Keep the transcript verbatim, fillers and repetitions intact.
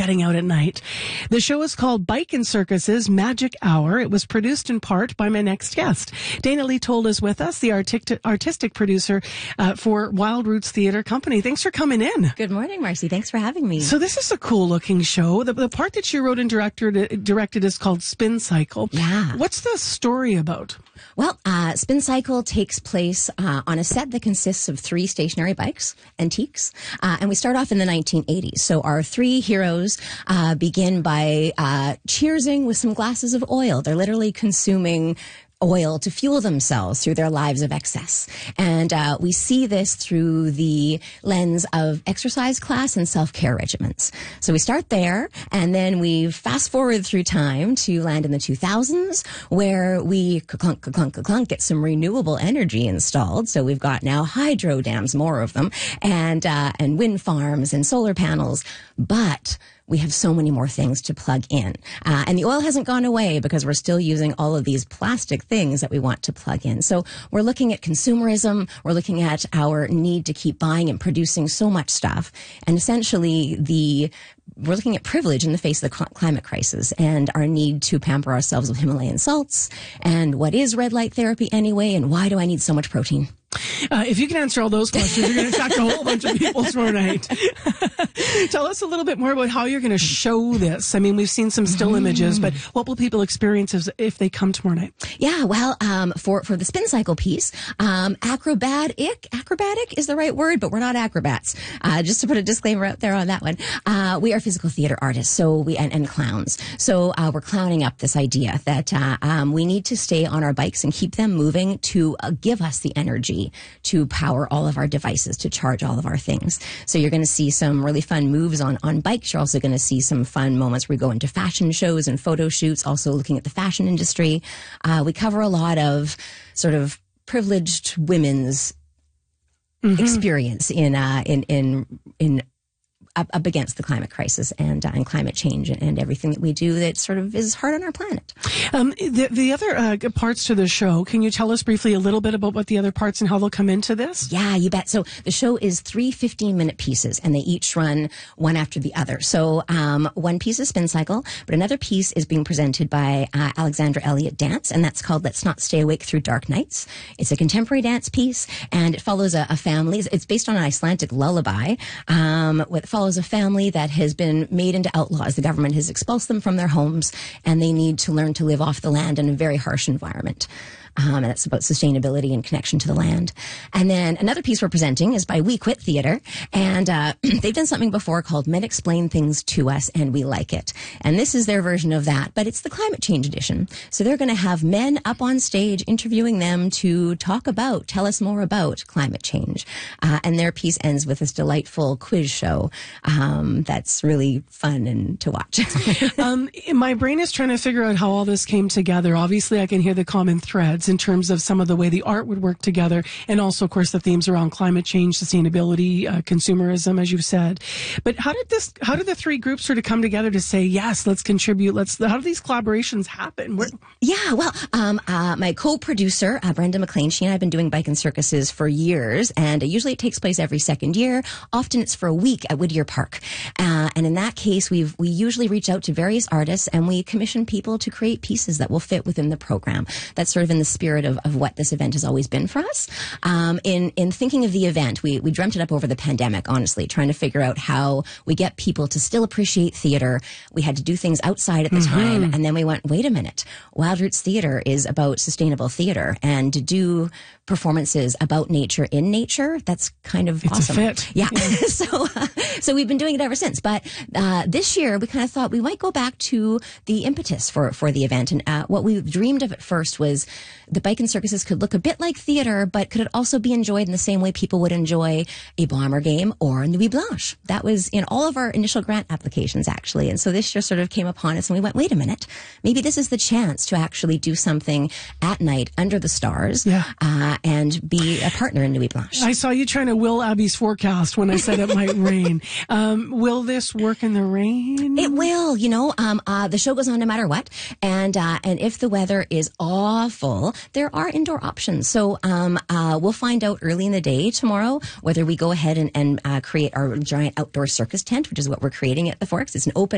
getting out at night. The show is called Bike and Circuses Magic Hour. It was produced in part by my next guest. Dana Leetold is with us, the artistic, artistic producer uh, for Wild Roots Theatre Company. Thanks for coming in. Good morning, Marcy. Thanks for having me. So this is a cool looking show. The, the part that you wrote and directed, directed is called Spin Cycle. Yeah. What's the story about? Well, uh, Spin Cycle takes place uh, on a set that consists of three stationary bikes, antiques, uh, and we start off in the nineteen eighties. So our three heroes uh, begin by uh, cheersing with some glasses of oil. They're literally consuming oil to fuel themselves through their lives of excess. And uh, we see this through the lens of exercise class and self-care regimens. So we start there, and then we fast forward through time to land in the two thousands, where we clunk, clunk, clunk, get some renewable energy installed. So we've got now hydro dams, more of them, and uh, and wind farms and solar panels. But we have so many more things to plug in. Uh, and the oil hasn't gone away because we're still using all of these plastic things that we want to plug in. So we're looking at consumerism. We're looking at our need to keep buying and producing so much stuff. And essentially the we're looking at privilege in the face of the climate crisis and our need to pamper ourselves with Himalayan salts. And what is red light therapy anyway? And why do I need so much protein? Uh, if you can answer all those questions, you're going to attract a whole bunch of people tomorrow night. Tell us a little bit more about how you're going to show this. I mean, we've seen some still images, but what will people experience if, if they come tomorrow night? Yeah, well, um, for, for the Spin Cycle piece, um, acrobatic, acrobatic is the right word, but we're not acrobats. Uh, just to put a disclaimer out there on that one. Uh, we are physical theater artists, so we, and, and clowns. So, uh, we're clowning up this idea that, uh, um, we need to stay on our bikes and keep them moving to uh, give us the energy to power all of our devices, to charge all of our things. So you're going to see some really fun moves on, on bikes. You're also going to see some fun moments where we go into fashion shows and photo shoots, also looking at the fashion industry. Uh, we cover a lot of sort of privileged women's mm-hmm. experience in, uh, in, in, in, Up, up against the climate crisis and uh, and climate change and, and everything that we do that sort of is hard on our planet. Um, the, the other uh, parts to the show, can you tell us briefly a little bit about what the other parts and how they'll come into this? Yeah, you bet. So the show is three fifteen-minute pieces, and they each run one after the other. So um, one piece is Spin Cycle, but another piece is being presented by uh, Alexandra Elliott Dance, and that's called Let's Not Stay Awake Through Dark Nights. It's a contemporary dance piece, and it follows a, a family. It's based on an Icelandic lullaby. Um, it follows a family that has been made into outlaws. The government has expulsed them from their homes, and they need to learn to live off the land in a very harsh environment. Um, and it's about sustainability and connection to the land. And then another piece we're presenting is by We Quit Theater. And uh, they've done something before called Men Explain Things to Us, and We Like It. And this is their version of that, but it's the climate change edition. So they're going to have men up on stage interviewing them to talk about, tell us more about climate change. Uh, and their piece ends with this delightful quiz show um, that's really fun and to watch. um, my brain is trying to figure out how all this came together. Obviously, I can hear the common threads in terms of some of the way the art would work together, and also, of course, the themes around climate change, sustainability, uh, consumerism, as you've said. But how did this? How did the three groups sort of come together to say, yes, let's contribute? Let's. How do these collaborations happen? Where- yeah, well, um, uh, my co-producer uh, Brenda McLean, she and I have been doing Bike and Circuses for years, and uh, usually it takes place every second year. Often it's for a week at Whittier Park, uh, and in that case, we've we usually reach out to various artists and we commission people to create pieces that will fit within the program. That's sort of in the spirit of, of what this event has always been for us. Um, in, in thinking of the event, we, we dreamt it up over the pandemic, honestly, trying to figure out how we get people to still appreciate theater. We had to do things outside at the mm-hmm. time. And then we went, wait a minute, Wild Roots Theater is about sustainable theater, and to do performances about nature in nature, that's kind of it's awesome. A fit. Yeah. yeah. so, uh, so we've been doing it ever since. But, uh, this year we kind of thought we might go back to the impetus for, for the event. And, uh, what we dreamed of at first was the Bike and Circuses could look a bit like theater, but could it also be enjoyed in the same way people would enjoy a Bomber game or a Nuit Blanche? That was in all of our initial grant applications, actually. And so this just sort of came upon us, and we went, wait a minute, maybe this is the chance to actually do something at night under the stars, yeah. uh, and be a partner in Nuit Blanche. I saw you trying to will Abby's forecast when I said it might rain. Um, will this work in the rain? It will. You know, um, uh, the show goes on no matter what, and uh, and if the weather is awful, there are indoor options. So um, uh, we'll find out early in the day tomorrow whether we go ahead and, and uh, create our giant outdoor circus tent, which is what we're creating at the Forks. It's an open